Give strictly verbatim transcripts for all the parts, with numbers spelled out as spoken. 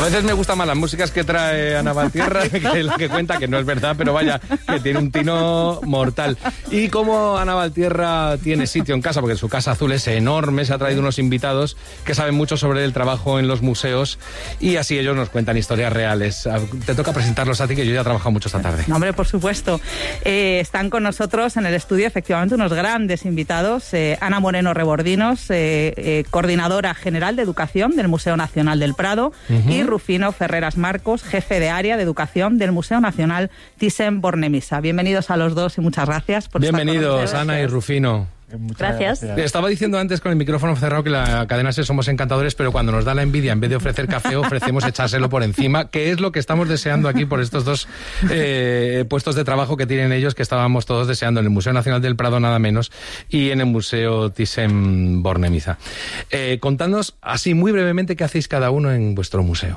A veces me gustan más las músicas que trae Ana Valtierra que la que cuenta, que no es verdad, pero vaya, que tiene un tino mortal. Y como Ana Valtierra tiene sitio en casa, porque su casa azul es enorme, se ha traído unos invitados que saben mucho sobre el trabajo en los museos y así ellos nos cuentan historias reales. Te toca presentarlos a ti, que yo ya he trabajado mucho esta tarde. No, hombre, por supuesto. Eh, están con nosotros en el estudio, efectivamente, unos grandes invitados. Eh, Ana Moreno Rebordinos, eh, eh, coordinadora general de Educación del Museo Nacional del Prado, uh-huh. y Rufino Ferreras Marcos, jefe de área de Educación del Museo Nacional Thyssen-Bornemisza. Bienvenidos a los dos y muchas gracias por Bienvenidos, estar con nosotros. Ana y Rufino. Muchas gracias. gracias. Estaba diciendo antes con el micrófono cerrado que la cadena SER somos encantadores, pero cuando nos da la envidia, en vez de ofrecer café, ofrecemos echárselo por encima, que es lo que estamos deseando aquí por estos dos eh, puestos de trabajo que tienen ellos, que estábamos todos deseando en el Museo Nacional del Prado nada menos y en el Museo Thyssen-Bornemisza. Eh, contadnos así muy brevemente qué hacéis cada uno en vuestro museo.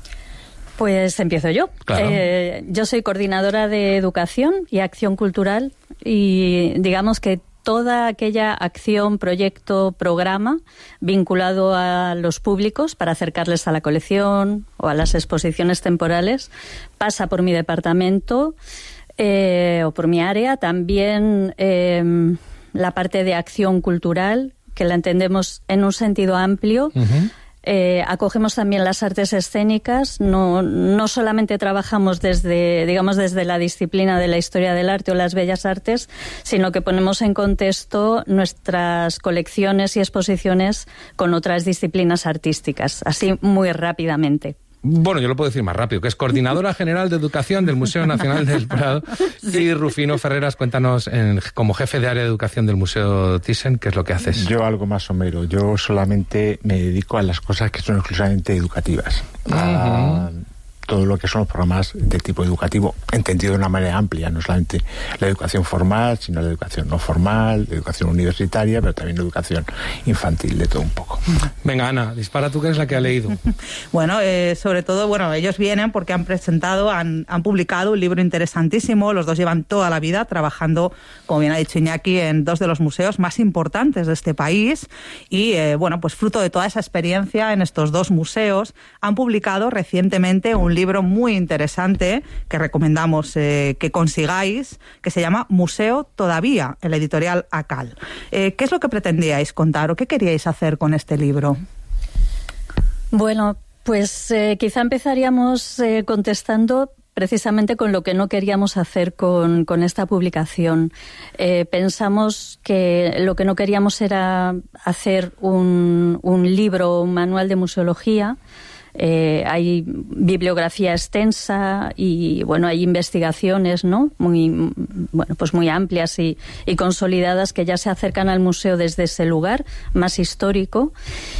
Pues empiezo yo. Claro. Eh, yo soy coordinadora de Educación y Acción Cultural y digamos que toda aquella acción, proyecto, programa vinculado a los públicos para acercarles a la colección o a las exposiciones temporales pasa por mi departamento eh, o por mi área. También eh, la parte de acción cultural, que la entendemos en un sentido amplio. Uh-huh. Eh, acogemos también las artes escénicas, no, no solamente trabajamos desde, digamos, desde la disciplina de la historia del arte o las bellas artes, sino que ponemos en contexto nuestras colecciones y exposiciones con otras disciplinas artísticas, así muy rápidamente. Bueno, yo lo puedo decir más rápido, que es coordinadora general de Educación del Museo Nacional del Prado. Sí. Y Rufino Ferreras, cuéntanos en, como jefe de área de Educación del Museo Thyssen, ¿qué es lo que haces? Yo algo más somero. Yo solamente me dedico a las cosas que son exclusivamente educativas. Uh-huh. A todo lo que son los programas de tipo educativo, entendido de una manera amplia, no solamente la educación formal, sino la educación no formal, la educación universitaria, pero también la educación infantil, de todo un poco. Venga, Ana, dispara tú, que eres la que ha leído. Bueno, eh, sobre todo, bueno, ellos vienen porque han presentado, han, han publicado un libro interesantísimo. Los dos llevan toda la vida trabajando, como bien ha dicho Iñaki, en dos de los museos más importantes de este país y, eh, bueno, pues fruto de toda esa experiencia en estos dos museos, han publicado recientemente un libro muy interesante que recomendamos eh, que consigáis, que se llama Museo Todavía, en la editorial ACAL. Eh, ¿Qué es lo que pretendíais contar o qué queríais hacer con este libro? Bueno, pues eh, quizá empezaríamos eh, contestando precisamente con lo que no queríamos hacer con, con esta publicación. Eh, pensamos que lo que no queríamos era hacer un, un libro, un manual de museología. Eh, hay bibliografía extensa y bueno, hay investigaciones, ¿no? Muy, bueno, pues muy amplias y, y consolidadas que ya se acercan al museo desde ese lugar más histórico.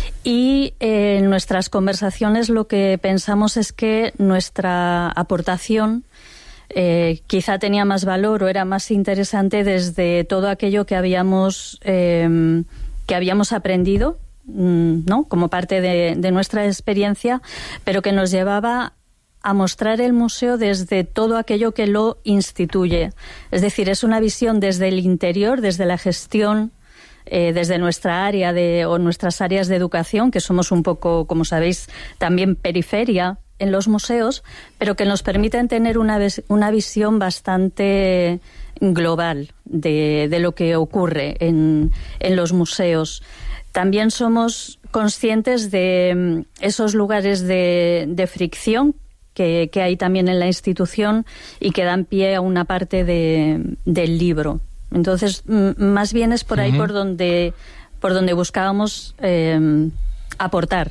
Y eh, en nuestras conversaciones lo que pensamos es que nuestra aportación eh, quizá tenía más valor o era más interesante desde todo aquello que habíamos eh, que habíamos aprendido, ¿no? Como parte de, de nuestra experiencia, pero que nos llevaba a mostrar el museo desde todo aquello que lo instituye. Es decir, es una visión desde el interior, desde la gestión, eh, desde nuestra área de, o nuestras áreas de educación, que somos un poco, como sabéis, también periferia en los museos, pero que nos permiten tener una, una visión bastante global de, de lo que ocurre en, en los museos. También somos conscientes de esos lugares de, de fricción que, que hay también en la institución y que dan pie a una parte de, del libro. Entonces, m- más bien es por ahí uh-huh. por donde por donde buscábamos eh, aportar.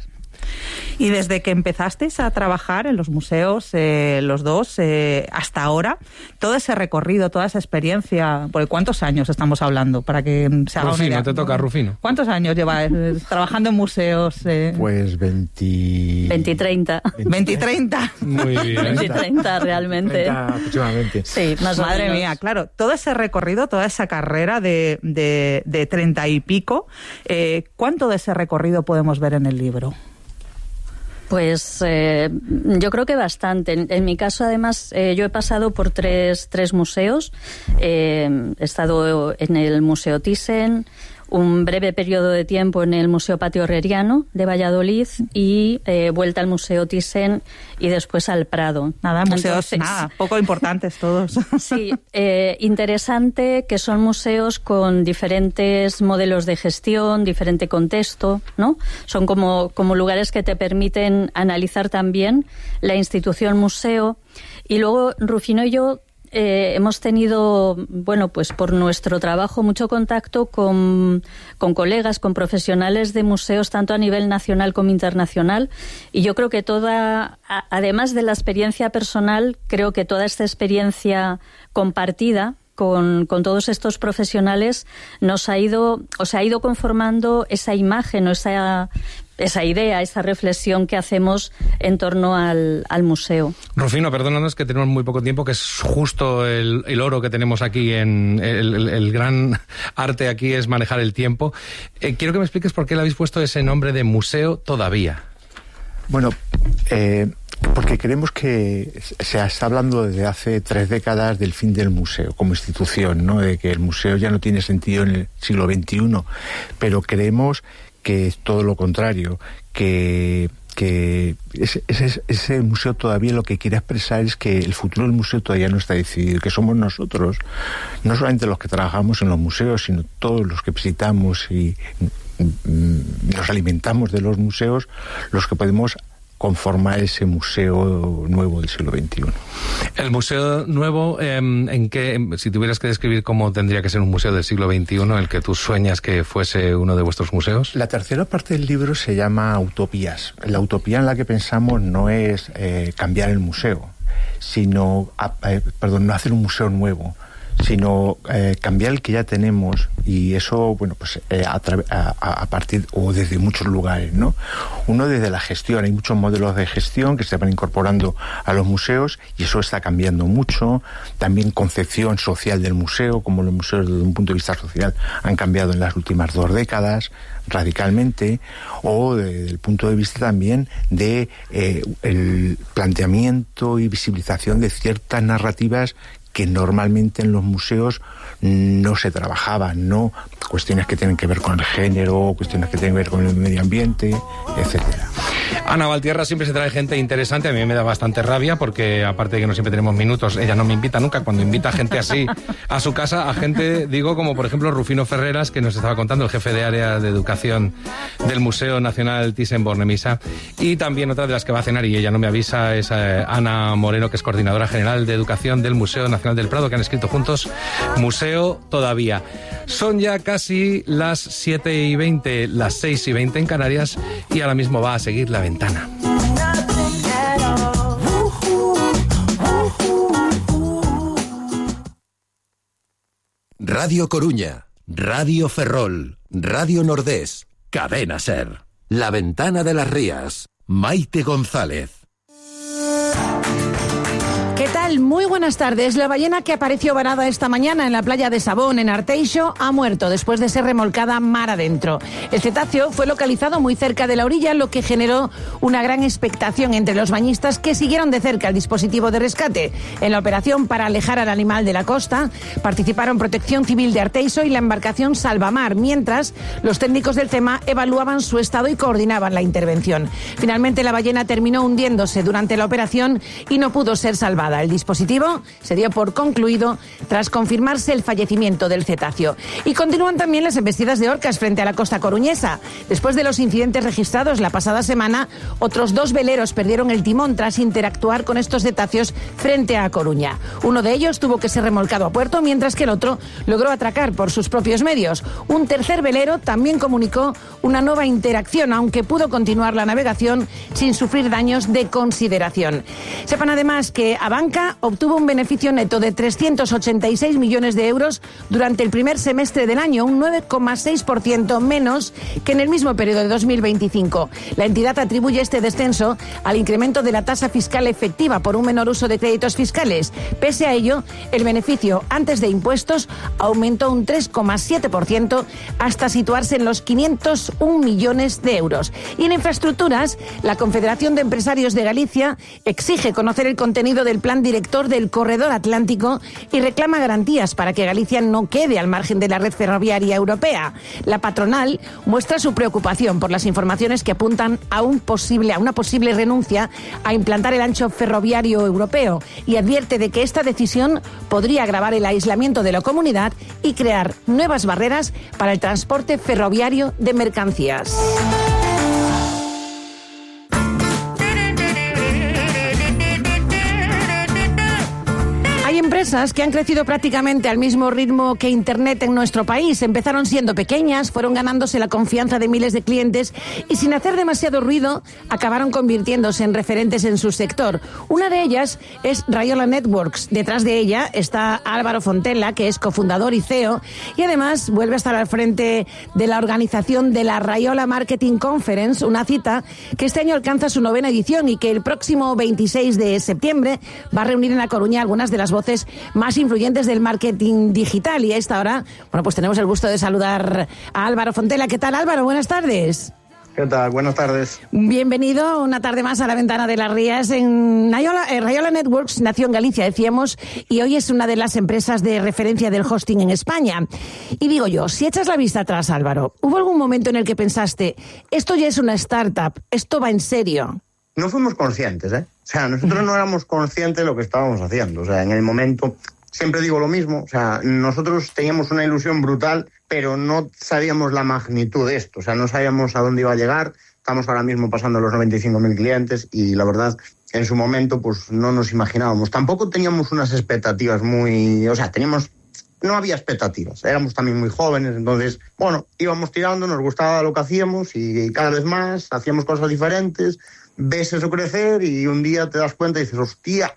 Y desde que empezasteis a trabajar en los museos, eh, los dos, eh, hasta ahora, todo ese recorrido, toda esa experiencia, ¿por cuántos años estamos hablando? Para que se haga Rufino, una idea. te toca, Rufino. ¿Cuántos años lleváis eh, trabajando en museos? Eh? Pues veinte... veinte, treinta. veinte, treinta. Muy bien. veinte, treinta, realmente. treinta aproximadamente. Sí, más o Madre menos. mía, claro, todo ese recorrido, toda esa carrera de, de, de treinta y pico, eh, ¿cuánto de ese recorrido podemos ver en el libro? Pues eh, yo creo que bastante. En, en mi caso, además, eh, yo he pasado por tres, tres museos. Eh, he estado en el Museo Thyssen, un breve periodo de tiempo en el Museo Patio Herreriano de Valladolid y eh, vuelta al Museo Thyssen y después al Prado. Nada, museos, Entonces, nada, poco importantes todos. Sí, eh, interesante que son museos con diferentes modelos de gestión, diferente contexto, ¿no? Son como, como lugares que te permiten analizar también la institución museo. Y luego Rufino y yo Eh, hemos tenido, bueno, pues por nuestro trabajo mucho contacto con, con colegas, con profesionales de museos, tanto a nivel nacional como internacional, y yo creo que toda, a, además de la experiencia personal, creo que toda esta experiencia compartida con, con todos estos profesionales nos ha ido, o sea, ha ido conformando esa imagen o esa, esa idea, esa reflexión que hacemos en torno al, al museo. Rufino, perdónanos que tenemos muy poco tiempo, que es justo el, el oro que tenemos aquí, en el, el, el gran arte aquí es manejar el tiempo. Eh, quiero que me expliques por qué le habéis puesto ese nombre de museo todavía. Bueno, eh, porque creemos que se está hablando desde hace tres décadas del fin del museo como institución, ¿no? De que el museo ya no tiene sentido en el siglo veintiuno, pero creemos que es todo lo contrario, que, que ese, ese, ese museo todavía lo que quiere expresar es que el futuro del museo todavía no está decidido, que somos nosotros, no solamente los que trabajamos en los museos, sino todos los que visitamos y nos alimentamos de los museos, los que podemos conformar ese museo nuevo del siglo veintiuno. El museo nuevo, eh, ¿en qué, si tuvieras que describir cómo tendría que ser un museo del siglo veintiuno, el que tú sueñas que fuese uno de vuestros museos? La tercera parte del libro se llama Utopías. La utopía en la que pensamos no es eh, cambiar el museo, sino, a, eh, perdón, no hacer un museo nuevo, sino eh, cambiar el que ya tenemos, y eso, bueno, pues eh, a, a, a partir o desde muchos lugares, ¿no? Uno desde la gestión, hay muchos modelos de gestión que se van incorporando a los museos y eso está cambiando mucho. También concepción social del museo, como los museos desde un punto de vista social han cambiado en las últimas dos décadas radicalmente, o desde el punto de vista también de eh, el planteamiento y visibilización de ciertas narrativas que normalmente en los museos no se trabajaban, ¿no? Cuestiones que tienen que ver con el género, cuestiones que tienen que ver con el medio ambiente, etcétera. Ana Valtierra siempre se trae gente interesante, a mí me da bastante rabia porque aparte de que no siempre tenemos minutos, ella no me invita nunca. Cuando invita a gente así a su casa, a gente, digo, como por ejemplo Rufino Ferreras, que nos estaba contando, el jefe de área de educación del Museo Nacional Thyssen-Bornemisza, y también otra de las que va a cenar y ella no me avisa es eh, Ana Moreno, que es coordinadora general de educación del Museo Nacional del Prado, que han escrito juntos Museo Todavía. Son ya casi las siete y veinte, las seis y veinte en Canarias, y ahora mismo va a seguir La Ventana. Radio Coruña, Radio Ferrol, Radio Nordés, Cadena Ser. La Ventana de las Rías, Maite González. ¿Qué tal? Muy buenas tardes. La ballena que apareció varada esta mañana en la playa de Sabón, en Arteixo, ha muerto después de ser remolcada mar adentro. El cetáceo fue localizado muy cerca de la orilla, lo que generó una gran expectación entre los bañistas que siguieron de cerca el dispositivo de rescate. En la operación para alejar al animal de la costa participaron Protección Civil de Arteixo y la embarcación Salvamar, mientras los técnicos del CEMA evaluaban su estado y coordinaban la intervención. Finalmente la ballena terminó hundiéndose durante la operación y no pudo ser salvada. El dispositivo se dio por concluido tras confirmarse el fallecimiento del cetáceo. Y continúan también las embestidas de orcas frente a la costa coruñesa. Después de los incidentes registrados la pasada semana, otros dos veleros perdieron el timón tras interactuar con estos cetáceos frente a Coruña. Uno de ellos tuvo que ser remolcado a puerto, mientras que el otro logró atracar por sus propios medios. Un tercer velero también comunicó una nueva interacción, aunque pudo continuar la navegación sin sufrir daños de consideración. Sepan además que Abanca obtuvo un beneficio neto de trescientos ochenta y seis millones de euros durante el primer semestre del año, un nueve coma seis por ciento menos que en el mismo periodo de dos mil veinticinco. La entidad atribuye este descenso al incremento de la tasa fiscal efectiva por un menor uso de créditos fiscales. Pese a ello, el beneficio antes de impuestos aumentó un tres coma siete por ciento hasta situarse en los quinientos un millones de euros. Y en infraestructuras, la Confederación de Empresarios de Galicia exige conocer el contenido del plan director sector del corredor atlántico y reclama garantías para que Galicia no quede al margen de la red ferroviaria europea. La patronal muestra su preocupación por las informaciones que apuntan a, un posible, a una posible renuncia a implantar el ancho ferroviario europeo y advierte de que esta decisión podría agravar el aislamiento de la comunidad y crear nuevas barreras para el transporte ferroviario de mercancías. Hay empresas que han crecido prácticamente al mismo ritmo que Internet en nuestro país. Empezaron siendo pequeñas, fueron ganándose la confianza de miles de clientes y sin hacer demasiado ruido acabaron convirtiéndose en referentes en su sector. Una de ellas es Rayola Networks. Detrás de ella está Álvaro Fontella, que es cofundador y C E O, y además vuelve a estar al frente de la organización de la Rayola Marketing Conference, una cita que este año alcanza su novena edición y que el próximo veintiséis de septiembre va a reunir en La Coruña algunas de las voces más influyentes del marketing digital. Y a esta hora, bueno, pues tenemos el gusto de saludar a Álvaro Fontella. ¿Qué tal, Álvaro? Buenas tardes. ¿Qué tal? Buenas tardes. Bienvenido una tarde más a La Ventana de las Rías. En Rayola, eh, Rayola Networks nació en Galicia, decíamos, y hoy es una de las empresas de referencia del hosting en España. Y digo yo, si echas la vista atrás, Álvaro, ¿hubo algún momento en el que pensaste, esto ya es una startup, esto va en serio? No fuimos conscientes, ¿eh? O sea, nosotros no éramos conscientes de lo que estábamos haciendo. O sea, en el momento, siempre digo lo mismo, o sea, nosotros teníamos una ilusión brutal, pero no sabíamos la magnitud de esto. O sea, no sabíamos a dónde iba a llegar. Estamos ahora mismo pasando los noventa y cinco mil clientes y la verdad, en su momento, pues no nos imaginábamos. Tampoco teníamos unas expectativas muy... O sea, teníamos... No había expectativas, éramos también muy jóvenes, entonces, bueno, íbamos tirando, nos gustaba lo que hacíamos y cada vez más hacíamos cosas diferentes, ves eso crecer y un día te das cuenta y dices, hostia,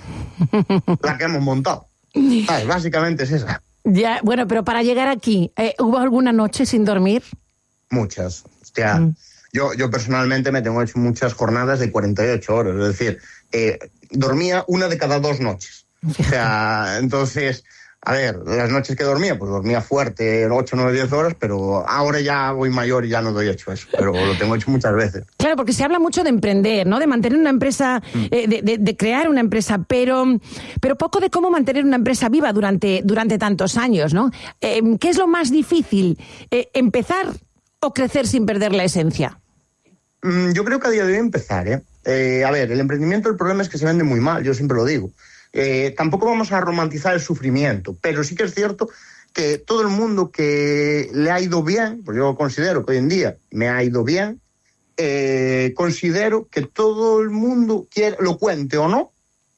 la que hemos montado. ¿Sabes? Básicamente es esa. Ya, bueno, pero para llegar aquí, eh, ¿hubo alguna noche sin dormir? Muchas. Hostia, mm. yo, yo personalmente me tengo hecho muchas jornadas de cuarenta y ocho horas, es decir, eh, dormía una de cada dos noches. O sea, entonces... A ver, las noches que dormía, pues dormía fuerte, ocho, nueve, diez horas, pero ahora ya voy mayor y ya no doy hecho eso, pero lo tengo hecho muchas veces. Claro, porque se habla mucho de emprender, ¿no? De mantener una empresa, mm. eh, de, de, de crear una empresa, pero, pero poco de cómo mantener una empresa viva durante, durante tantos años, ¿no? Eh, ¿Qué es lo más difícil? Eh, ¿Empezar o crecer sin perder la esencia? Mm, yo creo que a día de hoy empezar, ¿eh? eh a ver, el emprendimiento, el problema es que se vende muy mal, yo siempre lo digo. Eh, tampoco vamos a romantizar el sufrimiento, pero sí que es cierto que todo el mundo que le ha ido bien, pues yo considero que hoy en día me ha ido bien, eh, considero que todo el mundo, quiere, lo cuente o no,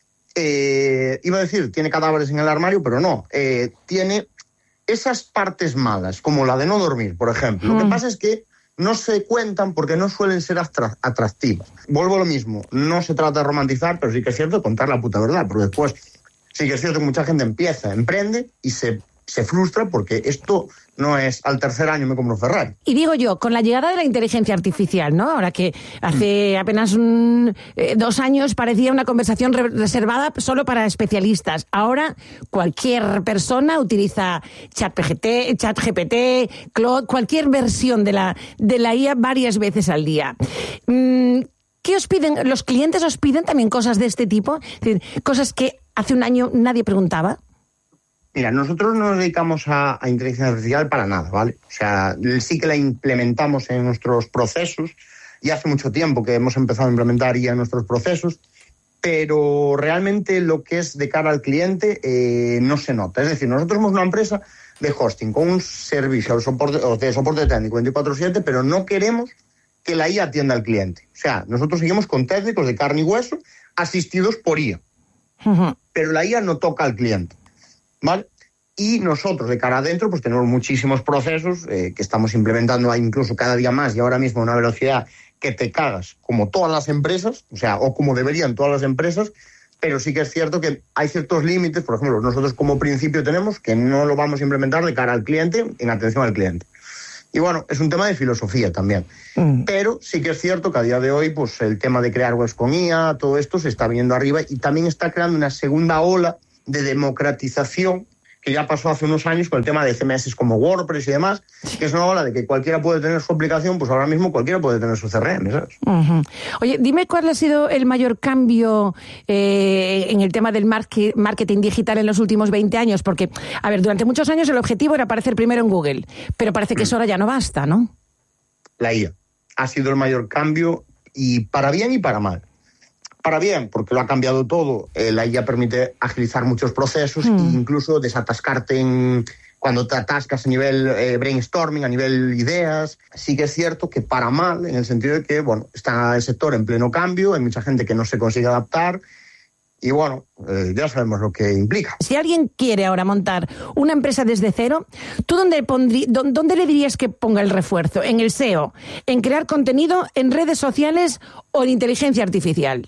eh, iba a decir, tiene cadáveres en el armario, pero no, eh, tiene esas partes malas, como la de no dormir, por ejemplo. Mm. Lo que pasa es que no se cuentan porque no suelen ser atractivas. Vuelvo a lo mismo, no se trata de romantizar, pero sí que es cierto contar la puta verdad, porque después sí que es cierto que mucha gente empieza, emprende y se, se frustra porque esto no es al tercer año me compro un Ferrari. Y digo yo, con la llegada de la inteligencia artificial, ¿no? Ahora que hace apenas un, eh, dos años parecía una conversación re- reservada solo para especialistas. Ahora cualquier persona utiliza ChatGPT, ChatGPT, Claude, cualquier versión de la, de la I A varias veces al día. Mm, ¿Qué os piden? ¿Los clientes os piden también cosas de este tipo? Es decir, cosas que hace un año nadie preguntaba. Mira, nosotros no nos dedicamos a, a inteligencia artificial para nada, ¿vale? O sea, sí que la implementamos en nuestros procesos y hace mucho tiempo que hemos empezado a implementar I A en nuestros procesos, pero realmente lo que es de cara al cliente eh, no se nota. Es decir, nosotros somos una empresa de hosting con un servicio de soporte, de soporte técnico veinticuatro siete, pero no queremos que la I A atienda al cliente. O sea, nosotros seguimos con técnicos de carne y hueso asistidos por I A, uh-huh. pero la I A no toca al cliente. ¿Vale? Y nosotros de cara adentro pues tenemos muchísimos procesos eh, que estamos implementando incluso cada día más y ahora mismo a una velocidad que te cagas, como todas las empresas, o sea, o como deberían todas las empresas, pero sí que es cierto que hay ciertos límites. Por ejemplo, nosotros como principio tenemos que no lo vamos a implementar de cara al cliente, en atención al cliente. Y bueno, es un tema de filosofía también. Mm. Pero sí que es cierto que a día de hoy pues el tema de crear webs con I A, todo esto se está viniendo arriba y también está creando una segunda ola de democratización que ya pasó hace unos años con el tema de C M S como WordPress y demás, que es una ola de que cualquiera puede tener su aplicación, pues ahora mismo cualquiera puede tener su C R M, ¿sabes? Uh-huh. Oye, dime cuál ha sido el mayor cambio eh, en el tema del marketing digital en los últimos veinte años, porque, a ver, durante muchos años el objetivo era aparecer primero en Google, pero parece que eso ahora ya no basta, ¿no? La I A ha sido el mayor cambio, y para bien y para mal. Para bien, porque lo ha cambiado todo. Eh, la I A permite agilizar muchos procesos mm. e incluso desatascarte en, cuando te atascas a nivel eh, brainstorming, a nivel ideas. Sí que es cierto que para mal, en el sentido de que, bueno, está el sector en pleno cambio, hay mucha gente que no se consigue adaptar y, bueno, eh, ya sabemos lo que implica. Si alguien quiere ahora montar una empresa desde cero, ¿tú dónde, pondrí, dónde, dónde le dirías que ponga el refuerzo? ¿En el S E O? ¿En crear contenido? ¿En redes sociales? ¿O en inteligencia artificial?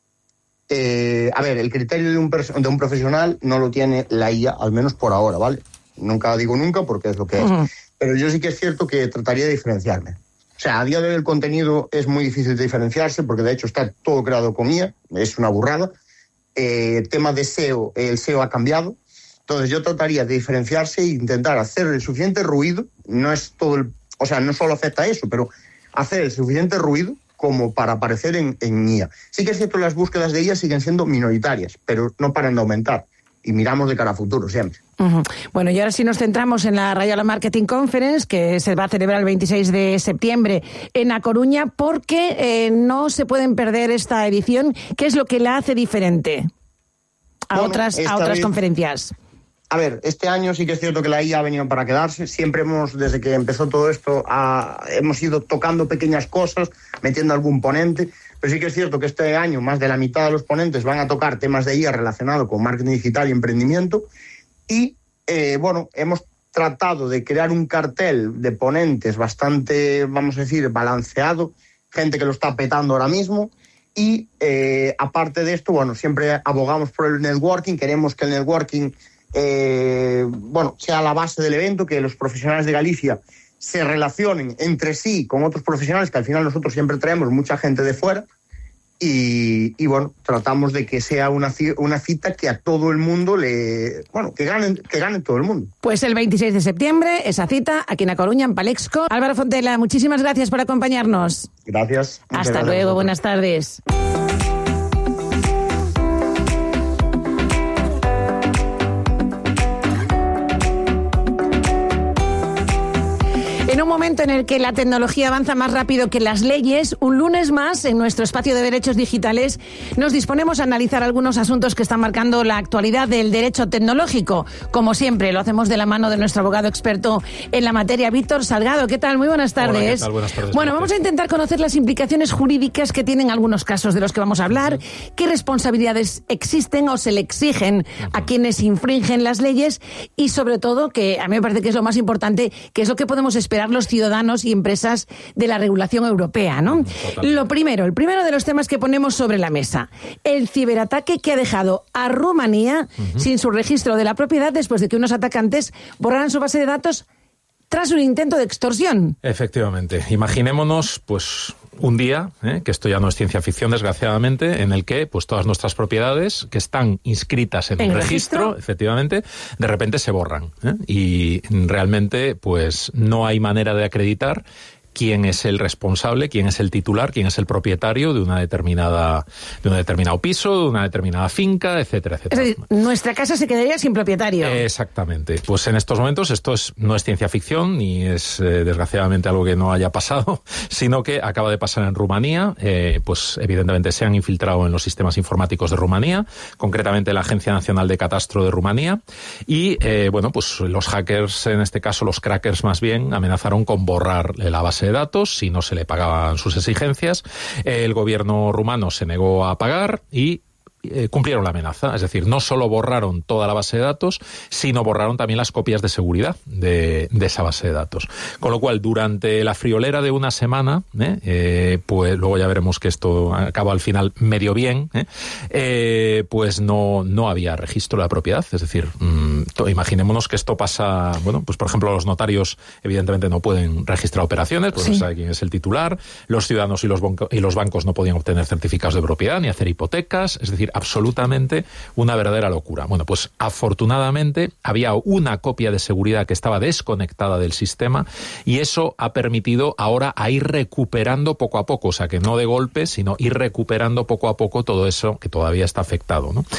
Eh, a ver, el criterio de un, de un profesional no lo tiene la I A, al menos por ahora, ¿vale? Nunca digo nunca porque es lo que es. Uh-huh. Pero yo sí que es cierto que trataría de diferenciarme. O sea, a día de hoy el contenido es muy difícil de diferenciarse porque de hecho está todo creado con I A, es una burrada. Eh, tema de S E O, el S E O ha cambiado. Entonces yo trataría de diferenciarse e intentar hacer el suficiente ruido. No es todo el, o sea, no solo afecta a eso, pero hacer el suficiente ruido como para aparecer en, en I A. Sí que es cierto que las búsquedas de I A siguen siendo minoritarias, pero no paran de aumentar. Y miramos de cara a futuro siempre. Uh-huh. Bueno, y ahora sí nos centramos en la Rayola Marketing Conference, que se va a celebrar el veintiséis de septiembre en A Coruña, porque eh, no se pueden perder esta edición. ¿Qué es lo que la hace diferente a bueno, otras, a otras vez... conferencias? A ver, este año sí que es cierto que la I A ha venido para quedarse. Siempre hemos, desde que empezó todo esto, a, hemos ido tocando pequeñas cosas, metiendo algún ponente. Pero sí que es cierto que este año más de la mitad de los ponentes van a tocar temas de I A relacionados con marketing digital y emprendimiento. Y, eh, bueno, hemos tratado de crear un cartel de ponentes bastante, vamos a decir, balanceado. Gente que lo está petando ahora mismo. Y, eh, aparte de esto, bueno, siempre abogamos por el networking. Queremos que el networking... Eh, bueno, sea la base del evento, que los profesionales de Galicia se relacionen entre sí con otros profesionales, que al final nosotros siempre traemos mucha gente de fuera y, y bueno, tratamos de que sea una, una cita que a todo el mundo le, bueno, que ganen, que gane todo el mundo. Pues el veintiséis de septiembre, esa cita aquí en A Coruña, en Palexco. Álvaro Fontela, muchísimas gracias por acompañarnos. Gracias. Hasta gracias luego, buenas tardes. En un momento en el que la tecnología avanza más rápido que las leyes, un lunes más, en nuestro espacio de derechos digitales, nos disponemos a analizar algunos asuntos que están marcando la actualidad del derecho tecnológico. Como siempre, lo hacemos de la mano de nuestro abogado experto en la materia, Víctor Salgado. ¿Qué tal? Muy buenas tardes. Hola, ¿qué tal? Buenas tardes. Bueno, vamos a intentar conocer las implicaciones jurídicas que tienen algunos casos de los que vamos a hablar, uh-huh. qué responsabilidades existen o se le exigen uh-huh. a quienes infringen las leyes y, sobre todo, que a mí me parece que es lo más importante, que es lo que podemos esperar los ciudadanos y empresas de la regulación europea, ¿no? Total. Lo primero, el primero de los temas que ponemos sobre la mesa, el ciberataque que ha dejado a Rumanía uh-huh. sin su registro de la propiedad después de que unos atacantes borraran su base de datos tras un intento de extorsión. Efectivamente. Imaginémonos, pues, un día, ¿eh? que esto ya no es ciencia ficción, desgraciadamente, en el que pues todas nuestras propiedades que están inscritas en, ¿En un registro, registro, efectivamente, de repente se borran. ¿eh? Y realmente, pues, no hay manera de acreditar quién es el responsable, quién es el titular, quién es el propietario de una determinada, de un determinado piso, de una determinada finca, etcétera, etcétera. Es decir, nuestra casa se quedaría sin propietario. Exactamente. Pues en estos momentos esto es, no es ciencia ficción, ni es eh, desgraciadamente algo que no haya pasado, sino que acaba de pasar en Rumanía. Eh, pues evidentemente se han infiltrado en los sistemas informáticos de Rumanía, concretamente la Agencia Nacional de Catastro de Rumanía, y eh, bueno, pues los hackers, en este caso los crackers más bien, amenazaron con borrar la base de datos si no se le pagaban sus exigencias. El gobierno rumano se negó a pagar y eh, cumplieron la amenaza. Es decir, no solo borraron toda la base de datos, sino borraron también las copias de seguridad de, de esa base de datos. Con lo cual, durante la friolera de una semana, ¿eh? Eh, pues luego ya veremos que esto acaba al final medio bien, ¿eh? Eh, pues no, no había registro de la propiedad. Es decir, mmm, to, imaginémonos que esto pasa, bueno, pues por ejemplo los notarios evidentemente no pueden registrar operaciones, pues sí. no sabe quién es el titular, los ciudadanos y los, y los bancos no podían obtener certificados de propiedad ni hacer hipotecas. Es decir, absolutamente una verdadera locura. Bueno, pues afortunadamente había una copia de seguridad que estaba desconectada del sistema y eso ha permitido ahora a ir recuperando poco a poco, o sea, que no de golpe, sino ir recuperando poco a poco todo eso que todavía está afectado, ¿no?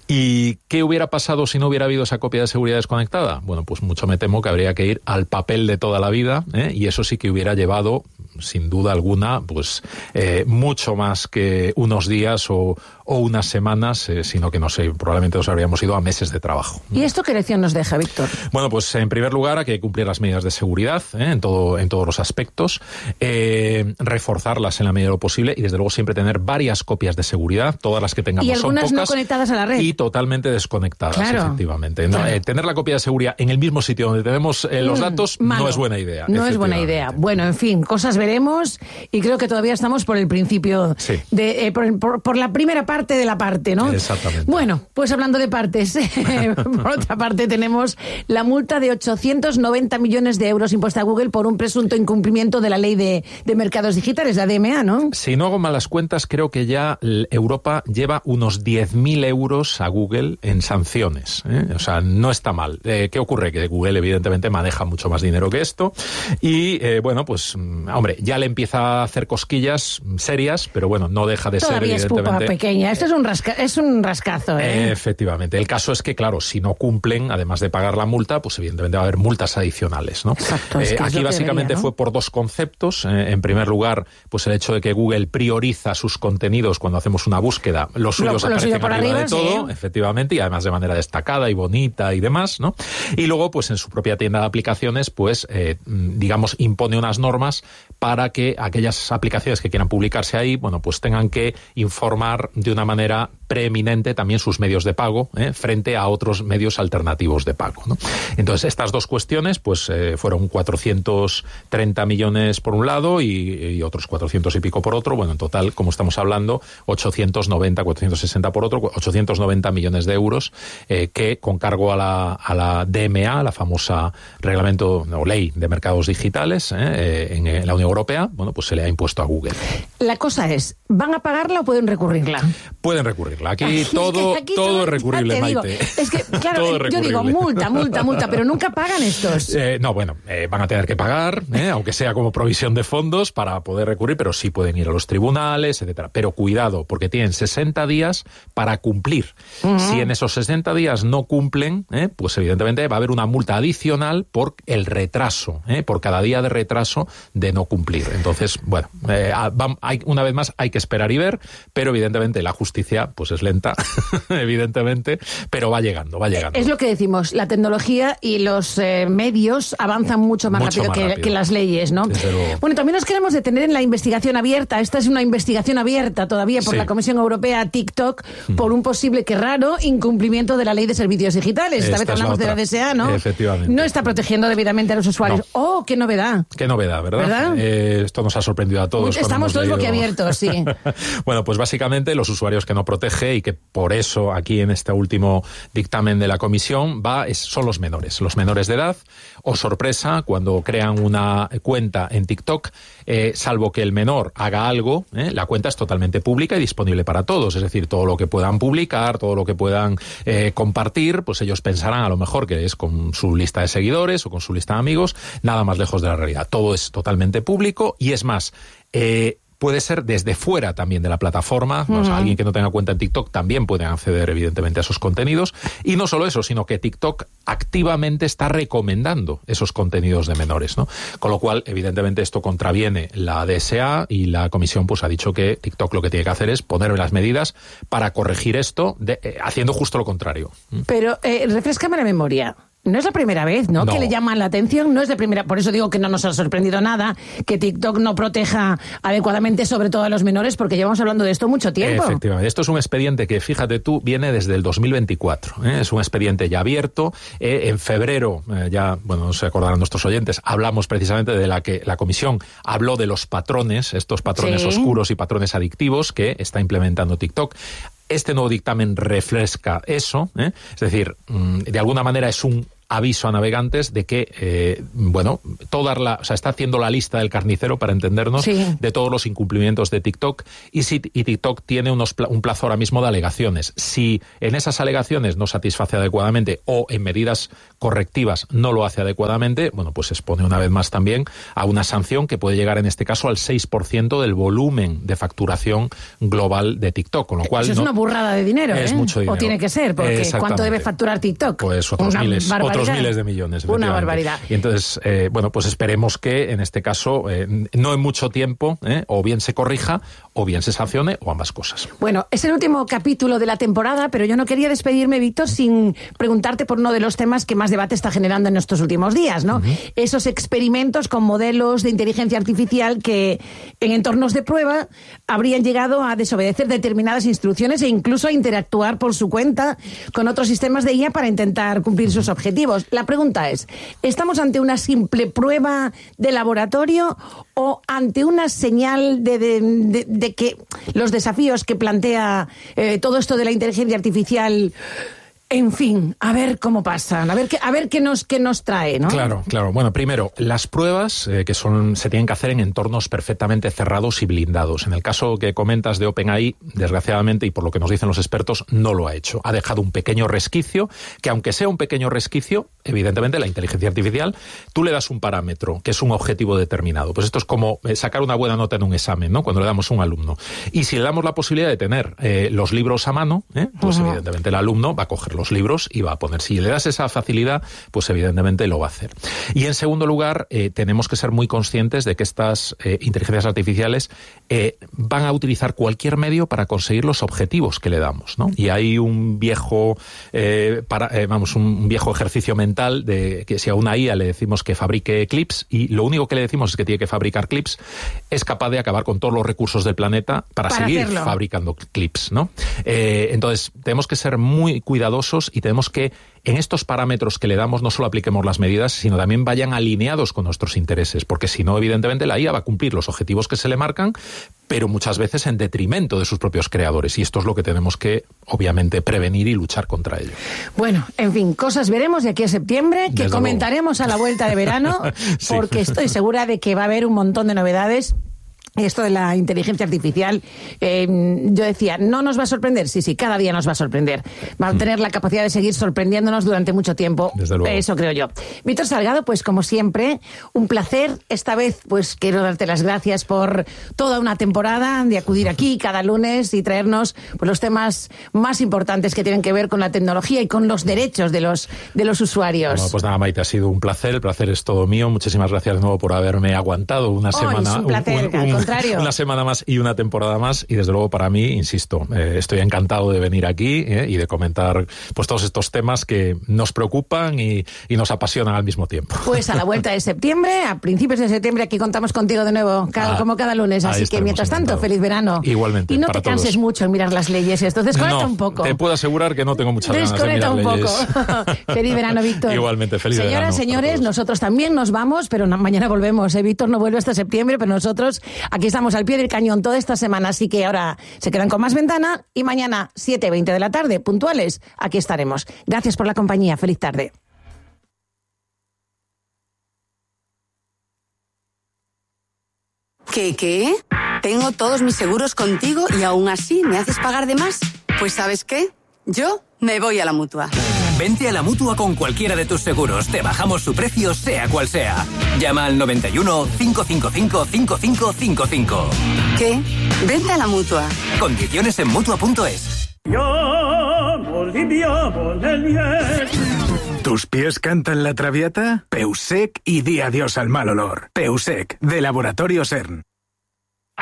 ¿Y qué hubiera pasado si no hubiera habido esa copia de seguridad desconectada? Bueno, pues mucho me temo que habría que ir al papel de toda la vida, ¿eh? Y eso sí que hubiera llevado, sin duda alguna, pues eh, mucho más que unos días o, o unas semanas, eh, sino que, no sé, probablemente nos habríamos ido a meses de trabajo. ¿Y esto qué lección nos deja, Víctor? Bueno, pues en primer lugar hay que cumplir las medidas de seguridad, ¿eh? en todo en todos los aspectos, eh, reforzarlas en la medida de lo posible y desde luego siempre tener varias copias de seguridad, todas las que tengamos y algunas son pocas no conectadas a la red. Y totalmente desconectadas, claro. efectivamente. No, Claro. eh, tener la copia de seguridad en el mismo sitio donde tenemos eh, los Mm, datos malo. no es buena idea. No es buena idea. Bueno, en fin, cosas veremos y creo que todavía estamos por el principio, Sí. de, eh, por, por- por la primera parte de la parte, ¿no? Exactamente. Bueno, pues hablando de partes, por otra parte tenemos la multa de ochocientos noventa millones de euros impuesta a Google por un presunto incumplimiento de la ley de, de mercados digitales, la D M A, ¿no? Si no hago malas cuentas, creo que ya l- Europa lleva unos diez mil euros a Google en sanciones, ¿eh? O sea, no está mal. Eh, ¿Qué ocurre? Que Google evidentemente maneja mucho más dinero que esto y, eh, bueno, pues, mm, hombre, ya le empieza a hacer cosquillas mm, serias, pero bueno, no deja de Todavía ser, es pupa evidentemente... pequeña. Esto es un, rasca, es un rascazo, ¿eh? Efectivamente. El caso es que, claro, si no cumplen, además de pagar la multa, pues evidentemente va a haber multas adicionales, ¿no? Exacto, es que es aquí lo que básicamente debería, ¿no? fue por dos conceptos. Eh, en primer lugar, pues el hecho de que Google prioriza sus contenidos cuando hacemos una búsqueda. Los suyos Lo- lo aparecen suyo por arriba, arriba, de todo, sí. efectivamente, y además de manera destacada y bonita y demás, ¿no? Y luego, pues en su propia tienda de aplicaciones, pues, eh, digamos, impone unas normas para que aquellas aplicaciones que quieran publicarse ahí, bueno, pues tengan que informar de una manera preeminente también sus medios de pago, ¿eh? frente a otros medios alternativos de pago, ¿no? Entonces, estas dos cuestiones, pues, eh, fueron cuatrocientos treinta millones por un lado y, y otros cuatrocientos y pico por otro. Bueno, en total, como estamos hablando, ochocientos noventa, cuatrocientos sesenta por otro, ochocientos noventa millones de euros, eh, que con cargo a la, a la D M A, la famosa reglamento o ley de mercados digitales, ¿eh? en, en la Unión Europea, bueno, pues se le ha impuesto a Google. La cosa es, ¿van a pagarla o pueden recurrirla? Pueden recurrirla. Aquí Ay, es que todo, aquí todo es ya recurrible, te digo. Maite. Es que, claro, Todo es yo digo recurrible. multa, multa, multa, pero nunca pagan estos. Eh, no, bueno, eh, van a tener que pagar, ¿eh? aunque sea como provisión de fondos para poder recurrir, pero sí pueden ir a los tribunales, etcétera. Pero cuidado, porque tienen sesenta días para cumplir. Uh-huh. Si en esos sesenta días no cumplen, ¿eh? pues evidentemente va a haber una multa adicional por el retraso, ¿eh? por cada día de retraso de no cumplir. Entonces, bueno, eh, hay, una vez más hay que esperar y ver, pero evidentemente la justicia pues es lenta, evidentemente, pero va llegando, va llegando. Es lo que decimos, la tecnología y los eh, medios avanzan mucho más, mucho rápido, más que, rápido que las leyes, ¿no? Bueno, también nos queremos detener en la investigación abierta. Esta es una investigación abierta todavía por sí. la Comisión Europea TikTok mm. por un posible, que raro, incumplimiento de la Ley de Servicios Digitales. Esta, Esta vez hablamos la de la D S A, ¿no? Efectivamente. No está protegiendo debidamente a los usuarios. No. ¡Oh, qué novedad! Qué novedad, ¿verdad? ¿Verdad? Eh, esto nos ha sorprendido a todos. Estamos todos boquiabiertos, sí. Bueno, pues básicamente los usuarios que no protege y que por eso aquí en este último dictamen de la Comisión va es, son los menores, los menores de edad. O sorpresa, cuando crean una cuenta en TikTok, eh, salvo que el menor haga algo, eh, la cuenta es totalmente pública y disponible para todos. Es decir, todo lo que puedan publicar, todo lo que puedan eh, compartir, pues ellos pensarán a lo mejor que es con su lista de seguidores o con su lista de amigos, nada más lejos de la realidad. Todo es totalmente público y es más, eh, puede ser desde fuera también de la plataforma. Uh-huh. O sea, alguien que no tenga cuenta en TikTok también puede acceder evidentemente a esos contenidos. Y no solo eso, sino que TikTok activamente está recomendando esos contenidos de menores, ¿no? Con lo cual, evidentemente, esto contraviene la D S A y la Comisión pues ha dicho que TikTok lo que tiene que hacer es poner las medidas para corregir esto, de, eh, haciendo justo lo contrario. Pero eh, refréscame la memoria. No es la primera vez, ¿no? no? Que le llaman la atención, no es la primera. Por eso digo que no nos ha sorprendido nada que TikTok no proteja adecuadamente, sobre todo a los menores, porque llevamos hablando de esto mucho tiempo. Efectivamente. Esto es un expediente que, fíjate tú, viene desde el dos mil veinticuatro. ¿eh? Es un expediente ya abierto. Eh, en febrero, eh, ya, bueno, no se acordarán nuestros oyentes, hablamos precisamente de la que la Comisión habló de los patrones, estos patrones sí. oscuros y patrones adictivos que está implementando TikTok. Este nuevo dictamen refresca eso, ¿eh? Es decir, de alguna manera es un aviso a navegantes de que, eh, bueno, toda la, o sea, está haciendo la lista del carnicero, para entendernos, sí. de todos los incumplimientos de TikTok, y si y TikTok tiene unos, un plazo ahora mismo de alegaciones. Si en esas alegaciones no satisface adecuadamente o en medidas correctivas no lo hace adecuadamente, bueno, pues expone una vez más también a una sanción que puede llegar en este caso al seis por ciento del volumen de facturación global de TikTok, con lo cual... Eso es no, una burrada de dinero, es ¿eh? mucho dinero. O tiene que ser, porque ¿cuánto debe facturar TikTok? Pues otros, miles, otros miles de millones. Una barbaridad. Y entonces, eh, bueno, pues esperemos que en este caso, eh, no en mucho tiempo, eh, o bien se corrija, o bien se sancione, o ambas cosas. Bueno, es el último capítulo de la temporada, pero yo no quería despedirme, Víctor, sin preguntarte por uno de los temas que más debate está generando en estos últimos días, ¿no? Uh-huh. Esos experimentos con modelos de inteligencia artificial que en entornos de prueba habrían llegado a desobedecer determinadas instrucciones e incluso a interactuar por su cuenta con otros sistemas de I A para intentar cumplir sus objetivos. La pregunta es, ¿estamos ante una simple prueba de laboratorio o ante una señal de, de, de, de que los desafíos que plantea eh, todo esto de la inteligencia artificial... En fin, a ver cómo pasan, a ver qué, a ver qué nos, qué nos trae, ¿no? Claro, claro. Bueno, primero, las pruebas eh, que son se tienen que hacer en entornos perfectamente cerrados y blindados. En el caso que comentas de OpenAI, desgraciadamente, y por lo que nos dicen los expertos, no lo ha hecho. Ha dejado un pequeño resquicio, que aunque sea un pequeño resquicio, evidentemente la inteligencia artificial, tú le das un parámetro, que es un objetivo determinado. Pues esto es como sacar una buena nota en un examen, ¿no? Cuando le damos a un alumno. Y si le damos la posibilidad de tener eh, los libros a mano, ¿eh? pues uh-huh. evidentemente el alumno va a coger los libros y va a poner. Si le das esa facilidad, pues evidentemente lo va a hacer. Y en segundo lugar, eh, tenemos que ser muy conscientes de que estas eh, inteligencias artificiales eh, van a utilizar cualquier medio para conseguir los objetivos que le damos, ¿no? Y hay un viejo, eh, para, eh, vamos, un viejo ejercicio mental de que si a una I A le decimos que fabrique clips y lo único que le decimos es que tiene que fabricar clips, es capaz de acabar con todos los recursos del planeta para, para seguir hacerlo. fabricando clips, ¿no? Eh, entonces, tenemos que ser muy cuidadosos y tenemos que, en estos parámetros que le damos, no solo apliquemos las medidas, sino también vayan alineados con nuestros intereses, porque si no, evidentemente, la I A va a cumplir los objetivos que se le marcan, pero muchas veces en detrimento de sus propios creadores, y esto es lo que tenemos que, obviamente, prevenir y luchar contra ello. Bueno, en fin, cosas veremos de aquí a septiembre, que Desde comentaremos luego. a la vuelta de verano, sí. porque estoy segura de que va a haber un montón de novedades. Esto de la inteligencia artificial, eh, yo decía, no nos va a sorprender. Sí, sí, cada día nos va a sorprender. Va a tener la capacidad de seguir sorprendiéndonos durante mucho tiempo. Desde luego. Eso creo yo. Víctor Salgado, pues como siempre, un placer. Esta vez, pues quiero darte las gracias por toda una temporada de acudir aquí cada lunes y traernos pues, los temas más importantes que tienen que ver con la tecnología y con los derechos de los, de los usuarios. Bueno, pues nada, Maite, ha sido un placer. El placer es todo mío. Muchísimas gracias de nuevo por haberme aguantado una oh, semana. Es un placer, un, un, un, Una semana más y una temporada más, y desde luego para mí, insisto, eh, estoy encantado de venir aquí eh, y de comentar pues todos estos temas que nos preocupan y, y nos apasionan al mismo tiempo. Pues a la vuelta de septiembre, a principios de septiembre, aquí contamos contigo de nuevo, cada, ah, como cada lunes, así que mientras tanto, feliz verano. Igualmente. Y no para te canses todos. mucho en mirar las leyes, esto desconecta no, un poco. Te puedo asegurar que no tengo muchas ganas de mirar un leyes. poco. Feliz verano, Víctor. Igualmente, feliz Señoras, verano. Señoras, señores, nosotros también nos vamos, pero no, mañana volvemos. ¿eh? Víctor no vuelve hasta septiembre, pero nosotros aquí estamos al pie del cañón toda esta semana, así que ahora se quedan con Más Ventana y mañana siete y veinte de la tarde, puntuales, aquí estaremos. Gracias por la compañía, feliz tarde. ¿Qué, qué? Tengo todos mis seguros contigo y aún así me haces pagar de más. Pues ¿sabes qué? Yo me voy a la Mutua. Vente a la Mutua con cualquiera de tus seguros. Te bajamos su precio, sea cual sea. Llama al noventa y uno, cinco cinco cinco, cinco cinco cinco cinco. ¿Qué? Vente a la Mutua. Condiciones en Mutua punto es. ¿Tus pies cantan la traviata? Peusec y di adiós al mal olor. Peusec, de Laboratorio CERN.